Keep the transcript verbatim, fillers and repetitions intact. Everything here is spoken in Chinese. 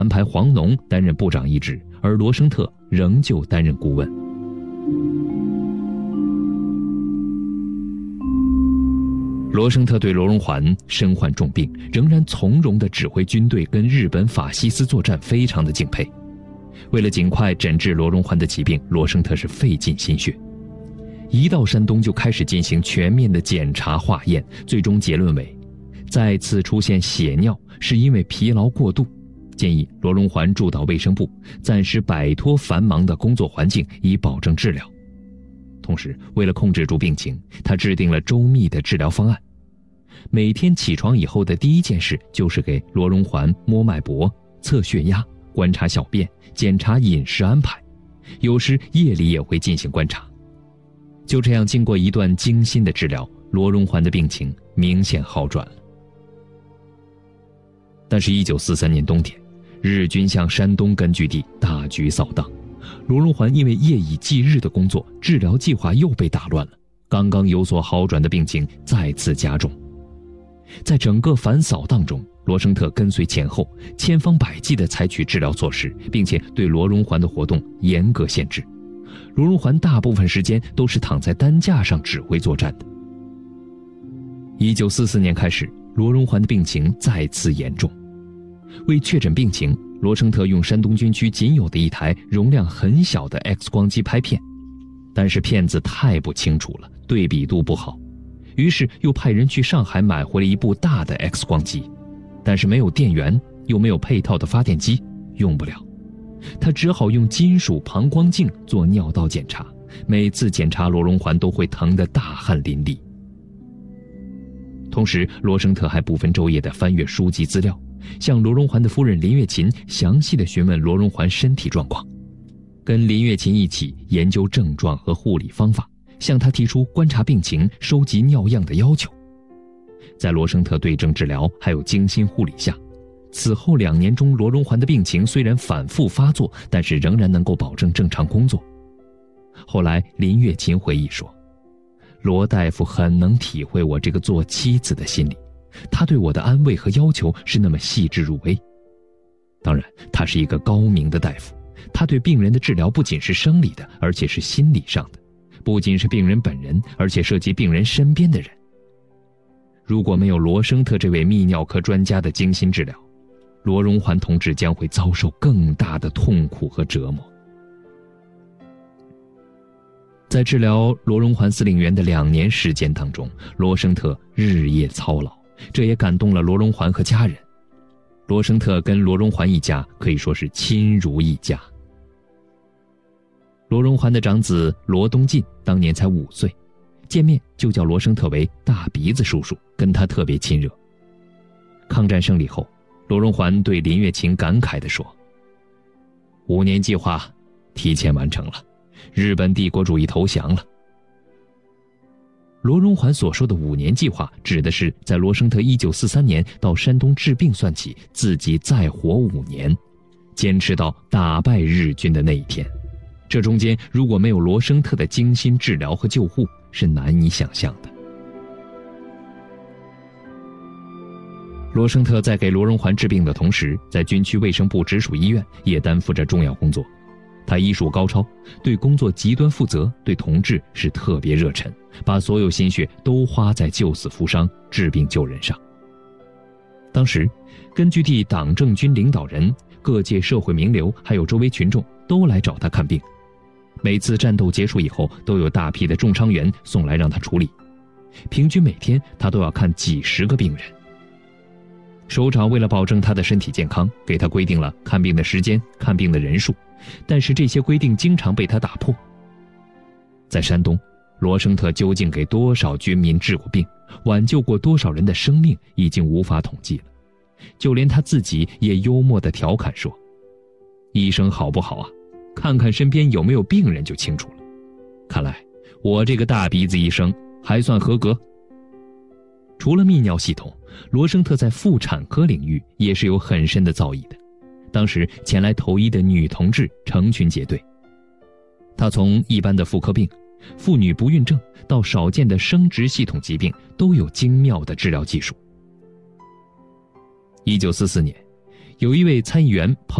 安排黄农担任部长一职，而罗生特仍旧担任顾问。罗生特对罗荣桓身患重病，仍然从容地指挥军队跟日本法西斯作战，非常的敬佩。为了尽快诊治罗荣桓的疾病，罗生特是费尽心血。一到山东就开始进行全面的检查化验，最终结论为再次出现血尿是因为疲劳过度，建议罗荣桓住到卫生部，暂时摆脱繁忙的工作环境，以保证治疗。同时，为了控制住病情，他制定了周密的治疗方案。每天起床以后的第一件事就是给罗荣桓摸脉搏、测血压、观察小便、检查饮食安排，有时夜里也会进行观察。就这样，经过一段精心的治疗，罗荣桓的病情明显好转了。但是一九四三年冬天，日军向山东根据地大举扫荡，罗荣桓因为夜以继日的工作，治疗计划又被打乱了，刚刚有所好转的病情再次加重。在整个反扫荡中，罗生特跟随前后，千方百计地采取治疗措施，并且对罗荣桓的活动严格限制。罗荣桓大部分时间都是躺在担架上指挥作战的。一九四四年开始，罗荣桓的病情再次严重。为确诊病情，罗生特用山东军区仅有的一台容量很小的 X 光机拍片，但是片子太不清楚了，对比度不好，于是又派人去上海买回了一部大的 X 光机，但是没有电源，又没有配套的发电机，用不了。他只好用金属膀胱镜做尿道检查，每次检查罗荣桓都会疼得大汗淋漓。同时，罗生特还不分昼夜地翻阅书籍资料，向罗荣桓的夫人林月琴详细地询问罗荣桓身体状况，跟林月琴一起研究症状和护理方法，向他提出观察病情、收集尿样的要求。在罗生特对症治疗还有精心护理下，此后两年中，罗荣桓的病情虽然反复发作，但是仍然能够保证正常工作。后来林月琴回忆说，罗大夫很能体会我这个做妻子的心理，他对我的安慰和要求是那么细致入微。当然，他是一个高明的大夫，他对病人的治疗不仅是生理的，而且是心理上的，不仅是病人本人，而且涉及病人身边的人。如果没有罗生特这位泌尿科专家的精心治疗，罗荣桓同志将会遭受更大的痛苦和折磨。在治疗罗荣桓司令员的两年时间当中，罗生特日夜操劳，这也感动了罗荣桓和家人。罗生特跟罗荣桓一家可以说是亲如一家。罗荣桓的长子罗东进当年才五岁，见面就叫罗生特为大鼻子叔叔，跟他特别亲热。抗战胜利后，罗荣桓对林月琴感慨地说，五年计划提前完成了，日本帝国主义投降了。罗荣桓所说的五年计划，指的是在罗生特一九四三年到山东治病算起，自己再活五年，坚持到打败日军的那一天。这中间如果没有罗生特的精心治疗和救护，是难以想象的。罗生特在给罗荣桓治病的同时，在军区卫生部直属医院也担负着重要工作。他医术高超，对工作极端负责，对同志是特别热忱，把所有心血都花在救死扶伤、治病救人上。当时，根据地党政军领导人、各界社会名流还有周围群众都来找他看病。每次战斗结束以后，都有大批的重伤员送来让他处理，平均每天他都要看几十个病人。首长为了保证他的身体健康，给他规定了看病的时间、看病的人数，但是这些规定经常被他打破。在山东，罗生特究竟给多少军民治过病，挽救过多少人的生命，已经无法统计了。就连他自己也幽默地调侃说，医生好不好啊，看看身边有没有病人就清楚了。看来我这个大鼻子医生还算合格。除了泌尿系统，罗生特在妇产科领域也是有很深的造诣的。当时前来投医的女同志成群结队，他从一般的妇科病、妇女不孕症到少见的生殖系统疾病，都有精妙的治疗技术。一九四四年， 有一位参议员彭